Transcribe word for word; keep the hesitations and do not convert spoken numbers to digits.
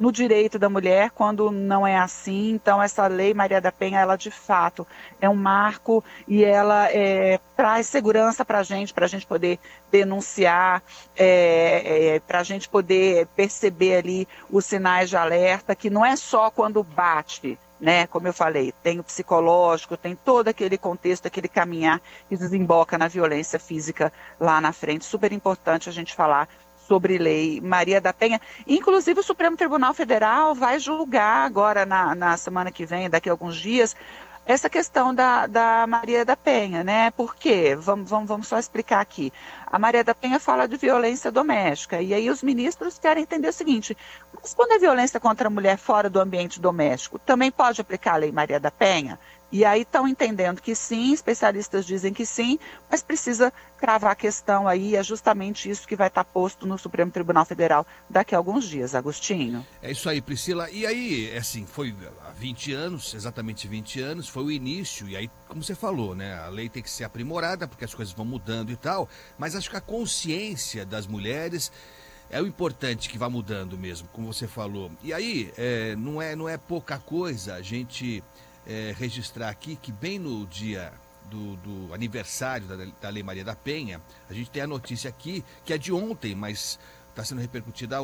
no direito da mulher quando não é assim. Então, essa lei Maria da Penha, ela de fato é um marco e ela é, traz segurança para a gente, para a gente poder denunciar, é, é, para a gente poder perceber ali os sinais de alerta, que não é só quando bate, né? Como eu falei, tem o psicológico, tem todo aquele contexto, aquele caminhar que desemboca na violência física lá na frente. Super importante a gente falar sobre lei Maria da Penha. Inclusive, o Supremo Tribunal Federal vai julgar agora, na, na semana que vem, daqui a alguns dias, essa questão da, da Maria da Penha, né? Por quê? Vamos, vamos, vamos só explicar aqui. A Maria da Penha fala de violência doméstica, e aí os ministros querem entender o seguinte: mas quando é violência contra a mulher fora do ambiente doméstico, também pode aplicar a lei Maria da Penha? E aí estão entendendo que sim, especialistas dizem que sim, mas precisa cravar a questão aí, é justamente isso que vai estar posto no Supremo Tribunal Federal daqui a alguns dias, Agostinho. É isso aí, Priscila. E aí, assim, foi há vinte anos, exatamente vinte anos, foi o início, e aí, como você falou, né, a lei tem que ser aprimorada, porque as coisas vão mudando e tal, mas acho que a consciência das mulheres é o importante que vai mudando mesmo, como você falou. E aí, é, não, é, não é pouca coisa a gente é, registrar aqui que bem no dia do, do aniversário da, da Lei Maria da Penha, a gente tem a notícia aqui, que é de ontem, mas está sendo repercutida